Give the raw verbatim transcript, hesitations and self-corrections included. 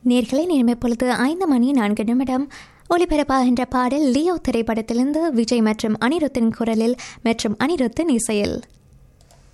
நேர்களை நேர்மை பொழுது ஐந்து மணி நான்கு நிமிடம் ஒளிபரப்பாகின்ற பாடல் லியோ திரைப்படத்திலிருந்து விஜய் மற்றும் அனிருத்தின் குரலில் மற்றும் அனிருத்தின் இசையில்.